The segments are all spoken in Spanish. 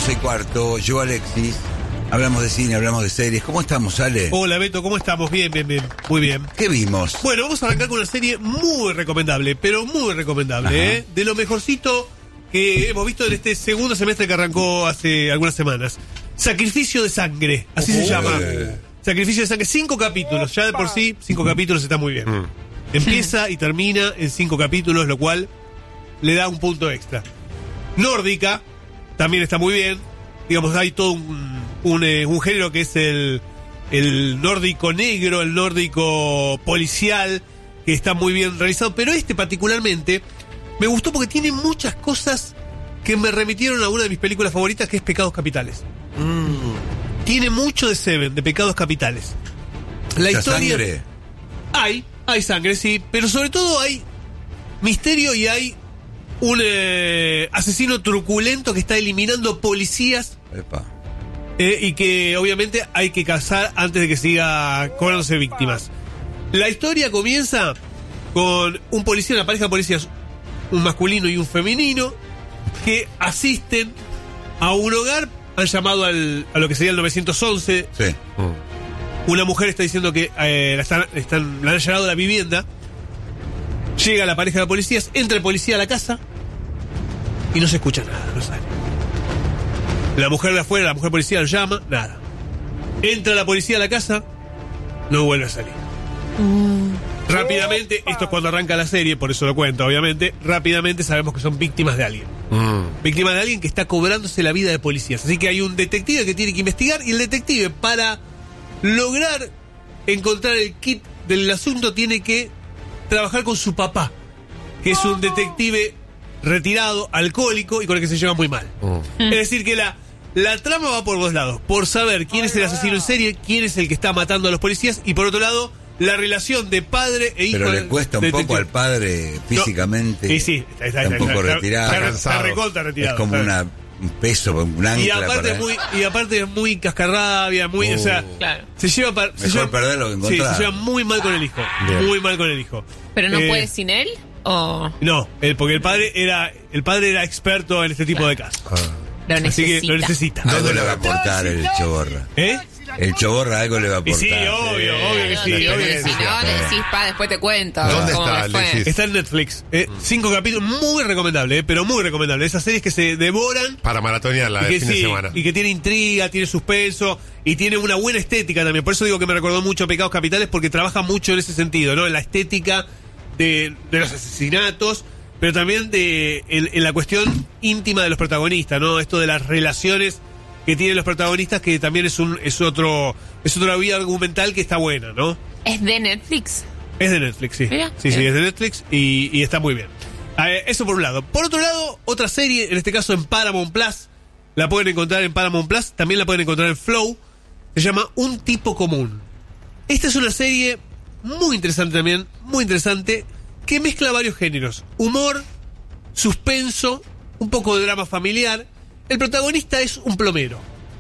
11:15, yo Alexis. Hablamos de cine, hablamos de series. ¿Cómo estamos, Ale? Hola, Beto, ¿cómo estamos? Bien, muy bien. ¿Qué vimos? Bueno, vamos a arrancar con una serie muy recomendable, pero muy recomendable, de lo mejorcito que hemos visto en este segundo semestre que arrancó hace algunas semanas. Sacrificio de sangre, así se llama. Sacrificio de sangre, 5 capítulos, ya de por sí, 5 capítulos está muy bien. Empieza y termina en 5 capítulos, lo cual le da un punto extra. Nórdica, también está muy bien. Digamos, hay todo un género que es el nórdico negro, el nórdico policial, que está muy bien realizado. Pero este particularmente me gustó porque tiene muchas cosas que me remitieron a una de mis películas favoritas, que es Pecados Capitales. Tiene mucho de Seven, de Pecados Capitales. La historia... ¿Sangre? Hay sangre, sí, pero sobre todo hay misterio y hay un asesino truculento que está eliminando policías. Epa. Y que obviamente hay que cazar antes de que siga cobrándose víctimas. La historia comienza con un policía, una pareja de policías, un masculino y un femenino, que asisten a un hogar. Han llamado a lo que sería el 911. Sí. Una mujer está diciendo que la han allanado a la vivienda. Llega la pareja de policías, entra el policía a la casa y no se escucha nada, no sale. La mujer de afuera, la mujer policía lo llama, nada. Entra la policía a la casa, no vuelve a salir. Rápidamente, esto es cuando arranca la serie, por eso lo cuento, obviamente. Rápidamente sabemos que son víctimas de alguien. Víctimas de alguien que está cobrándose la vida de policías. Así que hay un detective que tiene que investigar, y el detective, para lograr encontrar el kit del asunto, tiene que trabajar con su papá, que es un detective retirado, alcohólico y con el que se lleva muy mal. Es decir, que la trama va por dos lados: por saber quién es el asesino en serie, quién es el que está matando a los policías, y por otro lado, la relación de padre e hijo. Pero le cuesta un poco al padre físicamente. No, sí, está un poco retirado. Está recontra retirado. Es como un peso, un ancla. Y aparte es muy cascarrabia, muy, o sea, claro. Mejor perderlo que encontrar. Sí, se lleva muy mal con el hijo. Bien. Muy mal con el hijo. ¿Pero no puede sin él? ¿O? No, porque el padre era experto en este tipo de casos. Lo necesita. Así que lo necesita. Algo le va a aportar el Choborra. El Choborra algo le va a aportar. Sí, obvio que sí. Si no, le decís, después te cuento. ¿Dónde está, Alexis? Está en Netflix. 5 capítulos, muy recomendable, pero muy recomendable. Esas series que se devoran. Para maratonearla el fin de semana. Y que tiene intriga, tiene suspenso, y tiene una buena estética también. Por eso digo que me recordó mucho a Pecados Capitales, porque trabaja mucho en ese sentido, ¿no? En la estética de los asesinatos, pero también en la cuestión íntima de los protagonistas, ¿no? Esto de las relaciones que tienen los protagonistas, que también es otra vía argumental que está buena, ¿no? ¿Es de Netflix? Es de Netflix, sí. Mira, sí, es de Netflix y está muy bien. Eso por un lado. Por otro lado, otra serie, en este caso en Paramount Plus, la pueden encontrar en Paramount Plus, también la pueden encontrar en Flow, se llama Un Tipo Común. Esta es una serie muy interesante también, muy interesante, que mezcla varios géneros: humor, suspenso, un poco de drama familiar. El protagonista es un plomero.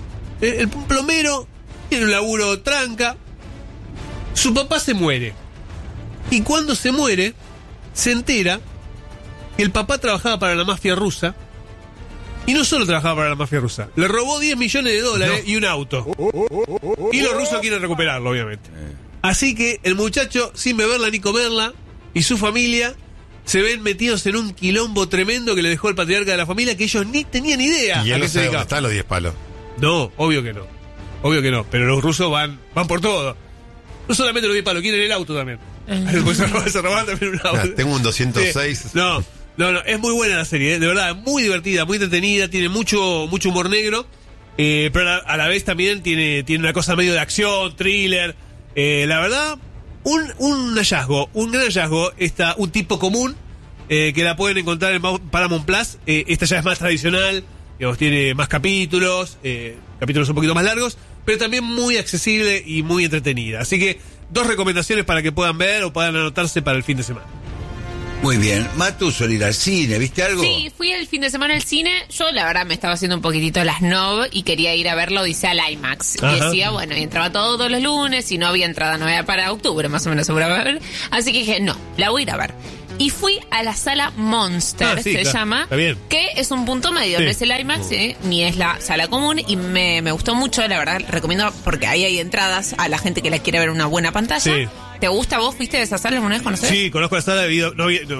El plomero tiene un laburo tranca. Su papá se muere. Y cuando se muere, se entera que el papá trabajaba para la mafia rusa. Y no solo trabajaba para la mafia rusa, le robó $10 millones y un auto. Y los rusos quieren recuperarlo, obviamente. Así que el muchacho, sin beberla ni comerla, y su familia se ven metidos en un quilombo tremendo que le dejó el patriarca de la familia, que ellos ni tenían idea. ¿Y él a no qué se sabe dónde dedicaba. están los 10 palos? No, obvio que no. Pero los rusos van por todo. No solamente los 10 palos, quieren el auto también. Pues se roban también un auto. Tengo un 206. Sí. No, es muy buena la serie, de verdad, muy divertida, muy entretenida, tiene mucho humor negro, pero a la vez también tiene una cosa medio de acción, thriller. La verdad, un hallazgo, un gran hallazgo, Un Tipo Común, que la pueden encontrar en Paramount Plus. Esta ya es más tradicional, digamos, tiene más capítulos un poquito más largos, pero también muy accesible y muy entretenida. Así que 2 recomendaciones para que puedan ver o puedan anotarse para el fin de semana. Muy bien. Matu, suele ir al cine, ¿viste algo? Sí, fui el fin de semana al cine. Yo, la verdad, me estaba haciendo un poquitito las snob y quería ir a verlo, dice al IMAX. Ajá. Y decía, bueno, y entraba todos los lunes y no había entrada nueva para octubre, más o menos, seguramente. Así que dije, no, la voy a ir a ver. Y fui a la sala Monster, sí, se claro, llama, está bien. que es un punto medio, Sí. no es el IMAX, ni es la sala común, y me gustó mucho, la verdad, recomiendo, porque ahí hay entradas a la gente que la quiere ver en una buena pantalla. Sí. ¿Te gusta? ¿Vos fuiste de esa sala alguna vez? ¿Conocés? Sí, conozco la sala, fui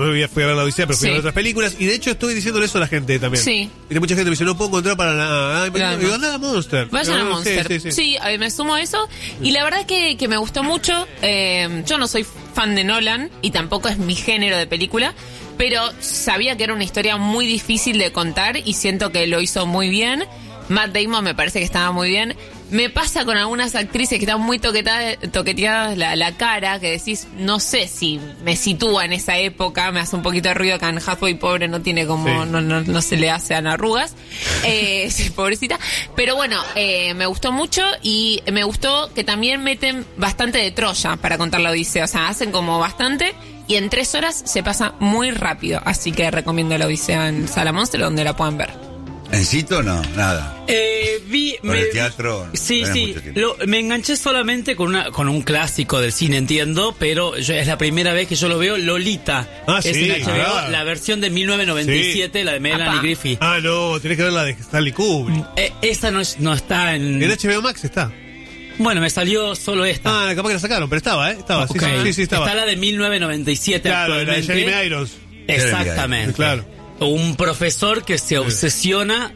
a ver la Odisea, pero fui a ver otras películas. Y de hecho estoy diciéndole eso a la gente también. Sí. Y mucha gente me dice, no puedo encontrar para nada. Ay, Claro. digo, anda a la Monster. Vayan a No, Monster. Sí, a ver, me sumo a eso. Y la verdad es que me gustó mucho. Yo no soy fan de Nolan y tampoco es mi género de película, pero sabía que era una historia muy difícil de contar y siento que lo hizo muy bien. Matt Damon me parece que estaba muy bien. Me pasa con algunas actrices que están muy toqueteadas la cara, que decís, no sé si me sitúa en esa época, me hace un poquito de ruido que Anne Hathaway, pobre, no tiene como, Sí. no se le hacen arrugas, sí, pobrecita. Pero bueno, me gustó mucho y me gustó que también meten bastante de Troya para contar la Odisea, o sea, hacen como bastante y en 3 horas se pasa muy rápido, así que recomiendo la Odisea en Sala Monster donde la puedan ver. ¿En Cito no? Nada. Por el teatro. Sí, no es sí. mucho tiempo. Me enganché solamente con un clásico del cine, entiendo, pero es la primera vez que yo lo veo. Lolita. Ah, es sí, en HBO, claro. la versión de 1997, la de Melanie Apá. Griffith. Ah, no, tenés que ver la de Stanley Kubrick. Esa no está en... En HBO Max está. Bueno, me salió solo esta. Ah, capaz que la sacaron, pero estaba, Estaba, Ok. sí, estaba. Está la de 1997 Claro, la de actualmente. Jeremy Irons. Exactamente. Claro. Un profesor que se obsesiona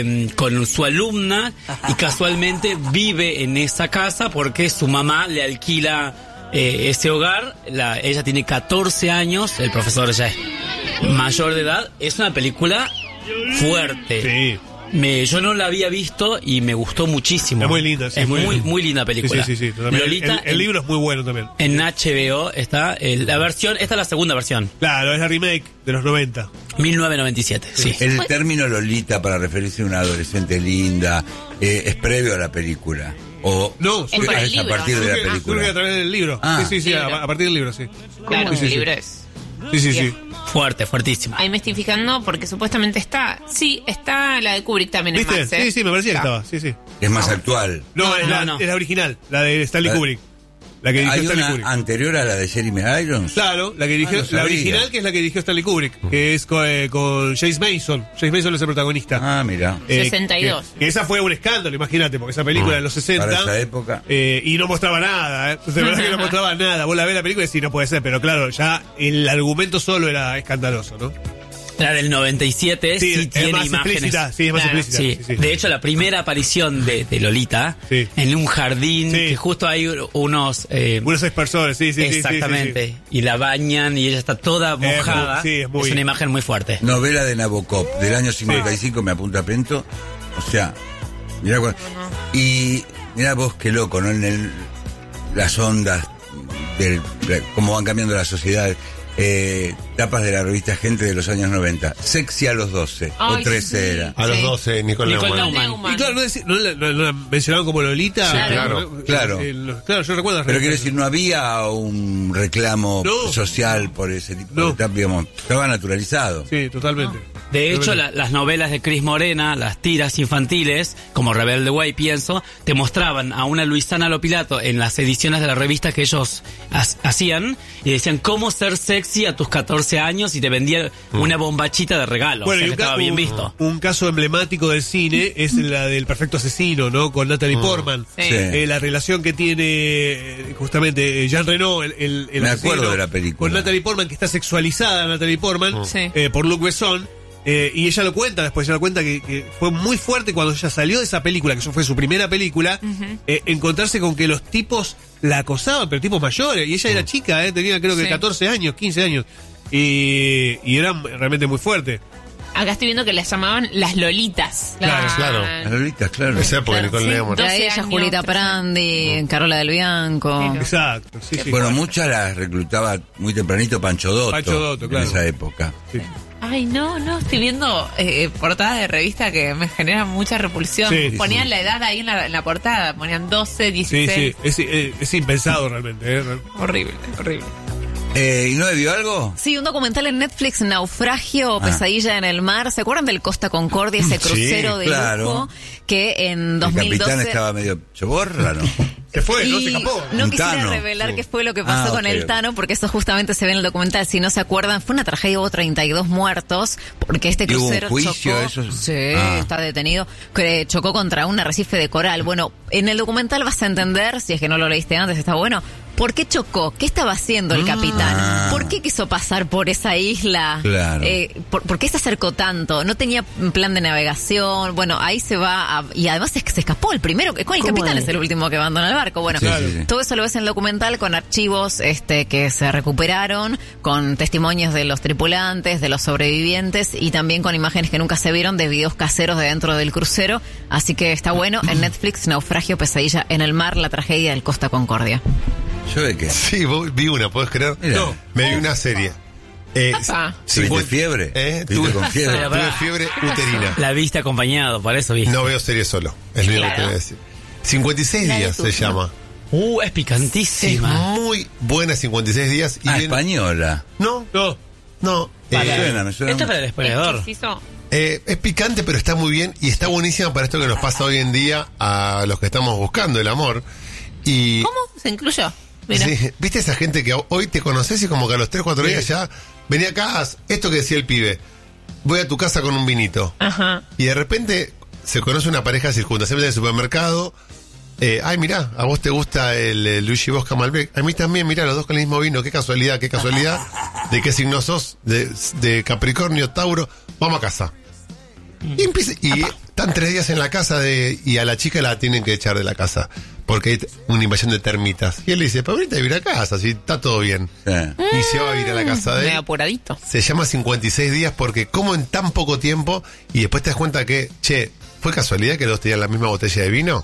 con su alumna y casualmente vive en esa casa porque su mamá le alquila ese hogar. Ella tiene 14 años, el profesor ya es mayor de edad. Es una película fuerte. Sí. Yo no la había visto y me gustó muchísimo. Es muy linda, sí, Es muy muy, linda. muy linda película. Sí, totalmente. Lolita, El libro es muy bueno también. en HBO está la versión, esta es la segunda versión, Claro, es la remake de los 90. 1997, sí. El término Lolita para referirse a una adolescente linda es previo a la película. O No, Es por el es a libro, partir ¿no? de la Creo que a película. través del libro. Ah. Sí, Libro. a partir del libro, sí. Claro, Sí, el sí. libro es... Sí. Bien. Fuerte, fuertísima. Ahí me estoy fijando porque supuestamente está... Sí, está la de Kubrick también en ¿Viste? Max, ¿eh? Sí, me parecía que Está. estaba. Sí. Es más actual. No, es no. la original, la de Stanley La- Kubrick. La que dirigió Hay Stanley una Kubrick. anterior a la de Jeremy Irons. Claro, la que dirigió, no sabía. la original que es la que dirigió Stanley Kubrick, que es con James Mason. James Mason es el protagonista. Ah, mira. 62. Que esa fue un escándalo, imagínate, porque esa película de los 60. Para esa época. Y no mostraba nada, De verdad que no mostraba nada. Vos la ves la película y decís, no puede ser, pero claro, ya el argumento solo era escandaloso, ¿no? La del 97 sí, es tiene más imágenes. explícita. Sí, es más Claro. explícita. Sí. De hecho, la primera aparición de Lolita Sí. en un jardín, Sí. que justo hay unos... Unos expersores, sí. exactamente. Sí. Y la bañan y ella está toda mojada. es muy- una imagen muy fuerte. Novela de Nabokov, del año 55, me apunta Pento. O sea, mirá y mirá vos qué loco, ¿no? Las ondas, cómo van cambiando las sociedades. Tapas de la revista Gente de los años 90. Sexy a los 12 Ay, o 13 sí. era. A los Sí. 12, Nicole Nicole Neumann. Neumann. Y claro, no la mencionaban como Lolita. Sí, claro. Claro, yo recuerdo. Pero quiero decir, no había un reclamo No. social por ese tipo No. de tapas, digamos, estaba naturalizado. Sí, totalmente. De hecho, Totalmente. las novelas de Cris Morena, las tiras infantiles, como Rebelde Way, pienso, te mostraban a una Luisana Lopilato en las ediciones de la revista que ellos hacían y decían cómo ser sexy a tus 14 años y te vendían una bombachita de regalo. Bueno, o sea y que estaba bien visto. un caso emblemático del cine es la del Perfecto Asesino, ¿no? Con Natalie Portman. Sí. Sí. La relación que tiene justamente Jean Reno, el Me asesino, acuerdo de la película. con Natalie Portman, que está sexualizada Natalie Portman Sí. por Luc Besson. Y ella lo cuenta después, ella lo cuenta que fue muy fuerte cuando ella salió de esa película, que eso fue su primera película, encontrarse con que los tipos la acosaban, pero tipos mayores, y ella era chica, tenía creo que Sí. 14 años, 15 años, y era realmente muy fuerte. Acá estoy viendo que las llamaban las Lolitas. Claro. Las Lolitas, claro. Esa época, Nicole Sí, Neumann. 12 Era ella, años, Julieta 13 años. Prandi, Carola del Bianco. Exacto, sí, sí. Bueno, muchas las reclutaba muy tempranito Pancho Dotto. Pancho Dotto, claro. En esa época. Sí. Ay, no, estoy viendo portadas de revista que me generan mucha repulsión. Sí, Ponían sí. la edad ahí en la portada, ponían 12, Sí, 16. sí, es impensado realmente. Horrible, horrible. ¿Y no vio algo? Sí, un documental en Netflix, Naufragio, Pesadilla en el Mar. ¿Se acuerdan del Costa Concordia, ese crucero de lujo que en 2012... El capitán estaba medio choborra, ¿no? Se fue, no se escapó. No quisiera Tano. revelar qué fue lo que pasó con el Tano, porque eso justamente se ve en el documental. Si no se acuerdan, fue una tragedia, hubo 32 muertos, porque este ¿Y hubo un crucero juicio, chocó. eso? Sí, Ah. está detenido. Que chocó contra un arrecife de coral. Bueno, en el documental vas a entender, si es que no lo leíste antes, está bueno, ¿por qué chocó? ¿Qué estaba haciendo el capitán? ¿Por qué quiso pasar por esa isla? Claro. ¿Por qué se acercó tanto? No tenía plan de navegación. Bueno, ahí se va y además es que se escapó el primero. El capitán es el último que abandona el barco. Bueno, Sí, sí, sí. todo eso lo ves en el documental con archivos que se recuperaron, con testimonios de los tripulantes, de los sobrevivientes y también con imágenes que nunca se vieron de videos caseros de dentro del crucero. Así que está bueno. En Netflix, Naufragio, Pesadilla en el Mar, la tragedia del Costa Concordia. ¿Yo de qué? Sí, vi una, ¿puedes creer? Mira. No, me vi una serie. ¿Tuviste fiebre? Tuve con fiebre? tuve fiebre uterina. La viste acompañado, por eso viste. No veo serie solo, es lo único que te voy a decir. 56 días se llama. Es picantísima. Es muy buena 56 días. Y Española. No, no. Me suena. Esto es para el spoileador. Es picante, pero está muy bien y está buenísima para esto que nos pasa hoy en día a los que estamos buscando el amor. Y ¿Cómo se incluyó? Mira. sí, ¿viste esa gente que hoy te conoces y como que a los 3-4 días ya venía acá, esto que decía el pibe, voy a tu casa con un vinito? Ajá. Y de repente se conoce una pareja circunstancialmente en el supermercado. Ay, mirá, a vos te gusta el Luigi Bosca Malbec. A mí también, mirá, los dos con el mismo vino. Qué casualidad. ¿De qué signo sos? De Capricornio, Tauro. Vamos a casa. Y están 3 días en la casa y a la chica la tienen que echar de la casa porque hay una invasión de termitas. Y él le dice, pero ahorita vivir a casa, si está todo bien. Sí. Y se va a vivir a la casa de él. Medio apuradito. Se llama 56 días porque como en tan poco tiempo y después te das cuenta que, che, ¿fue casualidad que los dos tenían la misma botella de vino?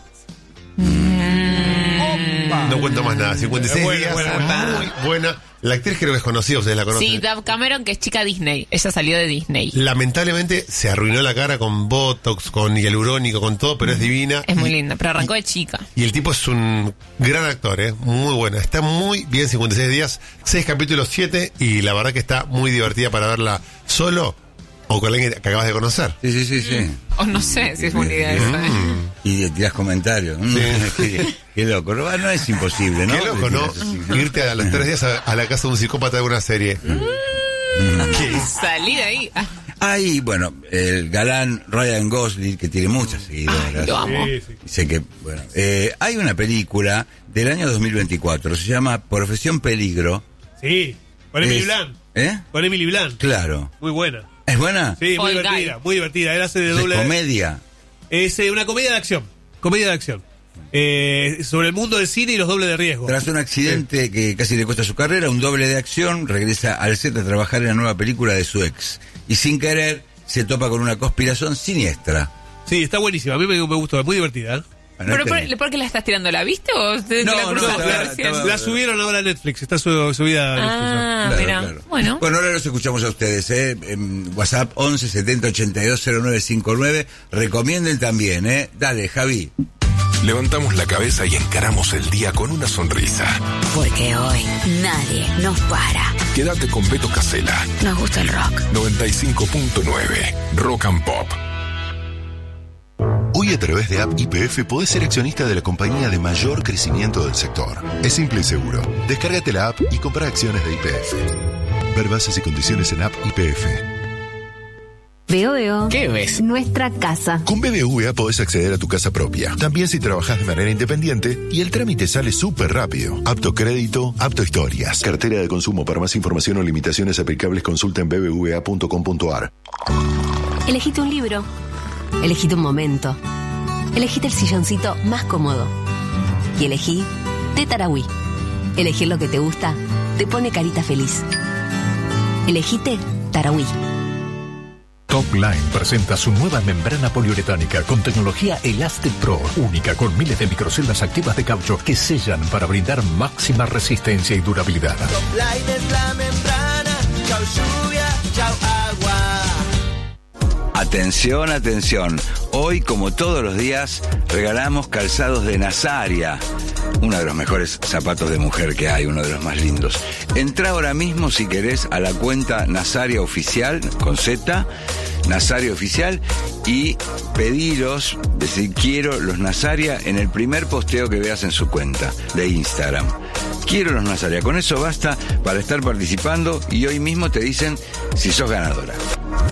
No cuento más nada. 56 días, muy buena. La actriz creo que es conocida, ustedes la conocen. Sí, Dove Cameron, que es chica Disney. Ella salió de Disney. Lamentablemente se arruinó la cara con Botox, con hialurónico, con todo, pero es divina. Es muy linda, pero arrancó de chica. Y el tipo es un gran actor, muy bueno. Está muy bien 56 días, 6 capítulos, 7, y la verdad que está muy divertida para verla solo o con alguien que acabas de conocer. Sí. O no sé si es buena idea eso. Y tirás comentarios. Qué loco. No es imposible, ¿no? Qué loco, ¿no? Irte a los 3 días a la casa de un psicópata de una serie. Salí de ahí. Hay, bueno, el galán Ryan Gosling, que tiene muchas seguidoras. Ay, lo amo. Sí. Sé que, bueno, hay una película del año 2024, se llama Profesión Peligro. Sí, con Emily Blunt. Con Emily Blunt. Claro. Muy buena. ¿Es buena? Sí, muy Fall divertida, Guy. muy divertida. Él hace de ¿Es doble. comedia? Es una comedia de acción. Comedia de acción. Sobre el mundo del cine y los dobles de riesgo. Tras un accidente que casi le cuesta su carrera, un doble de acción regresa al set a trabajar en la nueva película de su ex. Y sin querer se topa con una conspiración siniestra. Sí, está buenísima. A mí me gustó, es muy divertida. Bueno, ¿Pero por qué la estás tirando? ¿La viste o te No, la cruzaste no, recién? estaba- La subieron ahora a Netflix, está subida a Netflix. Ah, mira. Bueno. Bueno, ahora los escuchamos a ustedes, En WhatsApp 11 70 82 0959. Recomienden también, Dale, Javi. Levantamos la cabeza y encaramos el día con una sonrisa. Porque hoy nadie nos para. Quédate con Beto Casella, Nos gusta el rock. 95.9, Rock and Pop. Hoy a través de App YPF podés ser accionista de la compañía de mayor crecimiento del sector. Es simple y seguro. Descárgate la app y compra acciones de YPF. Ver bases y condiciones en App YPF. Veo. ¿Qué ves? Nuestra casa. Con BBVA podés acceder a tu casa propia. También si trabajás de manera independiente y el trámite sale súper rápido. Apto crédito, apto historias. Cartera de consumo. Para más información o limitaciones aplicables consulta en bbva.com.ar. Elegite un libro. Elegite un momento. Elegite el silloncito más cómodo. Y elegí de Tarahui. Elegir lo que te gusta te pone carita feliz. Elegite Tarahui. Top Line presenta su nueva membrana poliuretánica con tecnología Elastic Pro, única con miles de microceldas activas de caucho que sellan para brindar máxima resistencia y durabilidad. Top Line es la membrana, chau lluvia, chau agua. Atención, atención. Hoy, como todos los días, regalamos calzados de Nazaria. uno de los mejores zapatos de mujer que hay, uno de los más lindos. Entrá ahora mismo si querés a la cuenta Nazaria Oficial, con Z, Nazaria Oficial, y pedilos, decir quiero los Nazaria en el primer posteo que veas en su cuenta de Instagram. Quiero los Nazaria, con eso basta para estar participando y hoy mismo te dicen si sos ganadora.